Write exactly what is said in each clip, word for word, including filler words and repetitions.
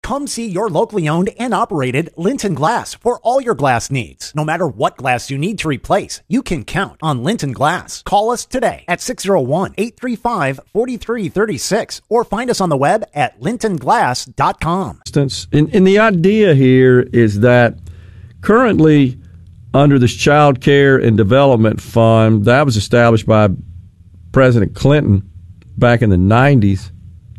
Come see your locally owned and operated Linton Glass for all your glass needs. No matter what glass you need to replace, you can count on Linton Glass. Call us today at six oh one, eight three five, four three three six or find us on the web at linton glass dot com. And, and the idea here is that currently under this Child Care and Development Fund that was established by President Clinton back in the nineties.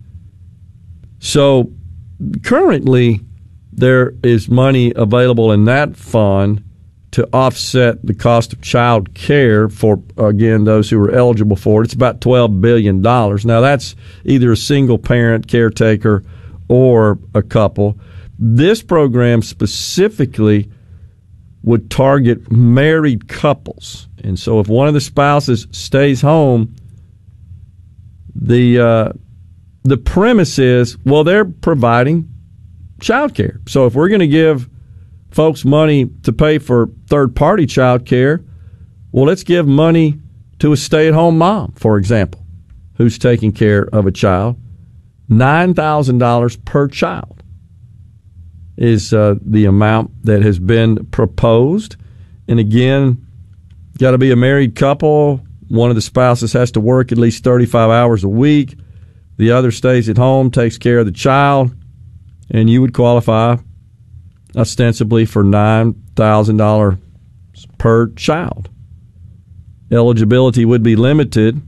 So currently there is money available in that fund to offset the cost of child care for, again, those who are eligible for it. It's about twelve billion dollars. Now, that's either a single parent caretaker or a couple. This program specifically would target married couples. And so if one of the spouses stays home, the uh, the premise is, well, they're providing child care. So if we're going to give folks money to pay for third-party child care, well, let's give money to a stay-at-home mom, for example, who's taking care of a child. nine thousand dollars per child is uh, the amount that has been proposed. And again, got to be a married couple. One of the spouses has to work at least thirty-five hours a week. The other stays at home, takes care of the child, and you would qualify ostensibly for nine thousand dollars per child. Eligibility would be limited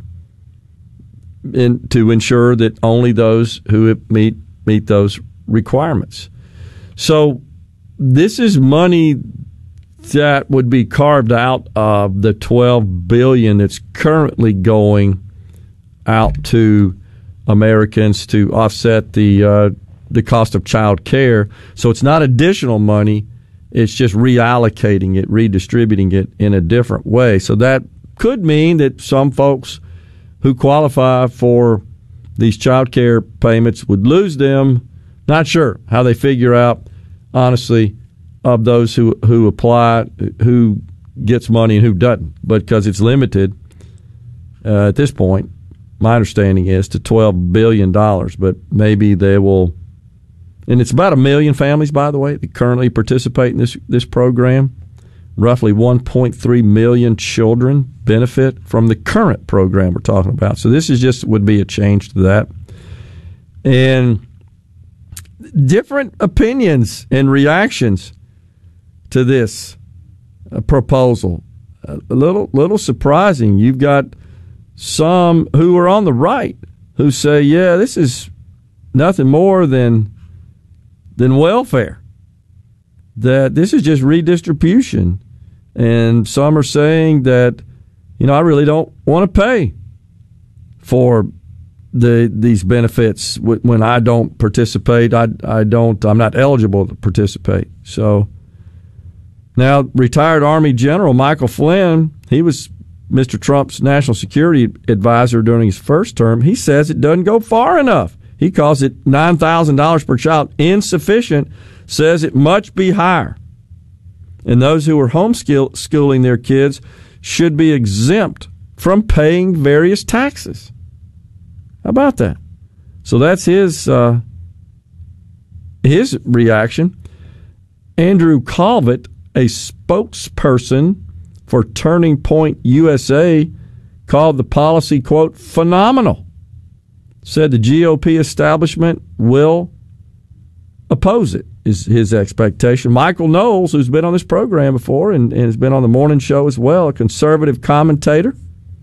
in, to ensure that only those who meet meet those requirements. So this is money that would be carved out of the twelve billion dollars that's currently going out to Americans to offset the uh, the cost of child care. So it's not additional money. It's just reallocating it, redistributing it in a different way. So that could mean that some folks who qualify for these child care payments would lose them. Not sure how they figure out, honestly, of those who, who apply, who gets money and who doesn't. But because it's limited uh, at this point, my understanding is to twelve billion dollars. But maybe they will. And it's about a million families, by the way, that currently participate in this, this program. Roughly one point three million children benefit from the current program we're talking about. So this is just would be a change to that. And different opinions and reactions to this uh, proposal. A little, little surprising. You've got some who are on the right who say, yeah, this is nothing more than than welfare, that this is just redistribution. And some are saying that, you know, I really don't want to pay for the these benefits when I don't participate. I, I don't, I'm not eligible to participate. So now retired Army General Michael Flynn, he was Mister Trump's national security advisor during his first term. He says it doesn't go far enough. He calls it nine thousand dollars per child insufficient, says it must be higher. And those who are homeschooling their kids should be exempt from paying various taxes. How about that? So that's his uh, his reaction. Andrew Calvert, a spokesperson for Turning Point U S A, called the policy, quote, phenomenal. Said the G O P establishment will oppose it, is his expectation. Michael Knowles, who's been on this program before and, and has been on the morning show as well, a conservative commentator,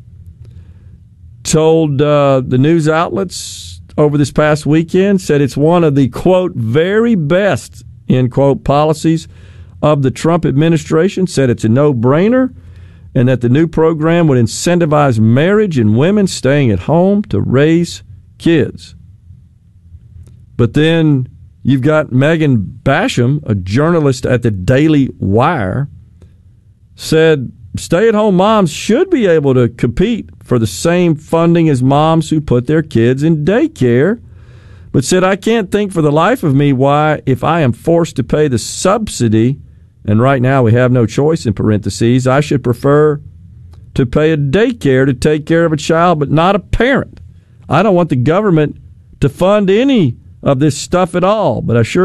told uh, the news outlets over this past weekend, said it's one of the, quote, very best, end quote, policies of the Trump administration, said it's a no-brainer, and that the new program would incentivize marriage and women staying at home to raise kids. But then you've got Megan Basham, a journalist at the Daily Wire, said stay-at-home moms should be able to compete for the same funding as moms who put their kids in daycare, but said, I can't think for the life of me why, if I am forced to pay the subsidy, and right now we have no choice in parentheses, I should prefer to pay a daycare to take care of a child, but not a parent. I don't want the government to fund any of this stuff at all, but I sure